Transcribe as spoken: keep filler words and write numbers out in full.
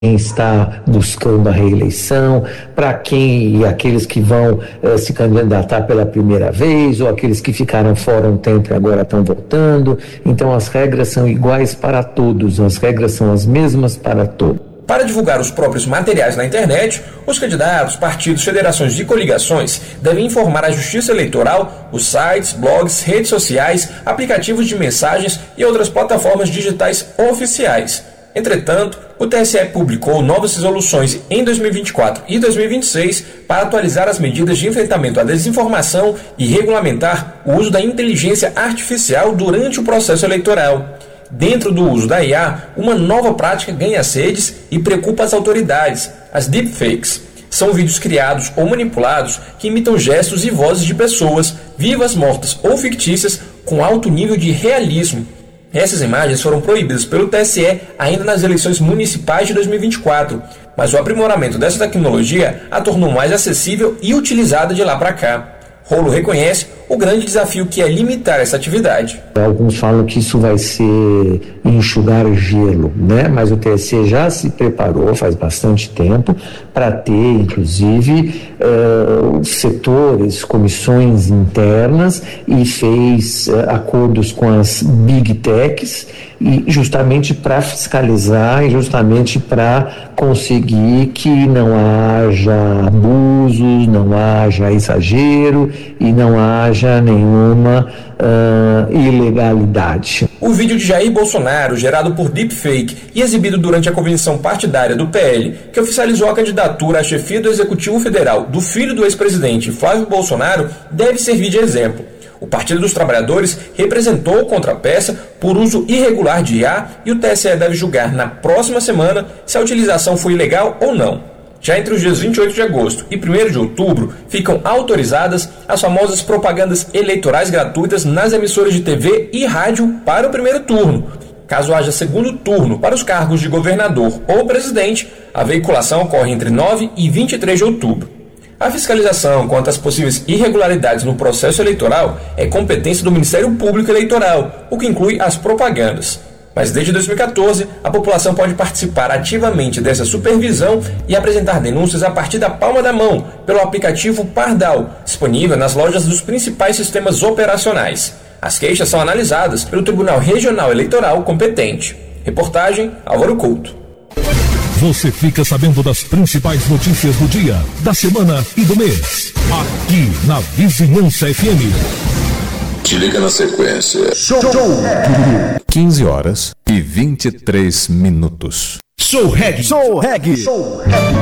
quem está buscando a reeleição, para quem e aqueles que vão eh, se candidatar pela primeira vez, ou aqueles que ficaram fora um tempo e agora estão voltando. Então as regras são iguais para todos, as regras são as mesmas para todos. Para divulgar os próprios materiais na internet, os candidatos, partidos, federações e coligações devem informar a Justiça Eleitoral, os sites, blogs, redes sociais, aplicativos de mensagens e outras plataformas digitais oficiais. Entretanto, o T S E publicou novas resoluções em dois mil e vinte e quatro e dois mil e vinte e seis para atualizar as medidas de enfrentamento à desinformação e regulamentar o uso da inteligência artificial durante o processo eleitoral. Dentro do uso da I A, uma nova prática ganha sedes e preocupa as autoridades, as deepfakes. São vídeos criados ou manipulados que imitam gestos e vozes de pessoas, vivas, mortas ou fictícias, com alto nível de realismo. Essas imagens foram proibidas pelo T S E ainda nas eleições municipais de dois mil e vinte e quatro, mas o aprimoramento dessa tecnologia a tornou mais acessível e utilizada de lá para cá. Rolo reconhece o grande desafio que é limitar essa atividade. Alguns falam que isso vai ser enxugar o gelo, né? Mas o T S E já se preparou faz bastante tempo para ter, inclusive, uh, setores, comissões internas e fez uh, acordos com as Big Techs, e justamente para fiscalizar e justamente para conseguir que não haja abusos, não haja exagero e não haja nenhuma uh, ilegalidade. O vídeo de Jair Bolsonaro, gerado por deepfake e exibido durante a convenção partidária do P L, que oficializou a candidatura à chefia do Executivo Federal do filho do ex-presidente Flávio Bolsonaro, deve servir de exemplo. O Partido dos Trabalhadores representou contrapeça por uso irregular de I A e o T S E deve julgar na próxima semana se a utilização foi ilegal ou não. Já entre os dias vinte e oito de agosto e primeiro de outubro, ficam autorizadas as famosas propagandas eleitorais gratuitas nas emissoras de T V e rádio para o primeiro turno. Caso haja segundo turno para os cargos de governador ou presidente, a veiculação ocorre entre nove e vinte e três de outubro. A fiscalização quanto às possíveis irregularidades no processo eleitoral é competência do Ministério Público Eleitoral, o que inclui as propagandas. Mas desde dois mil e quatorze, a população pode participar ativamente dessa supervisão e apresentar denúncias a partir da palma da mão, pelo aplicativo Pardal, disponível nas lojas dos principais sistemas operacionais. As queixas são analisadas pelo Tribunal Regional Eleitoral competente. Reportagem Álvaro Couto. Você fica sabendo das principais notícias do dia, da semana e do mês. Aqui na Vizinhança F M. Te liga na sequência. Show, show. quinze horas e vinte e três minutos. Sou reggae. Sou reggae. Sou reggae.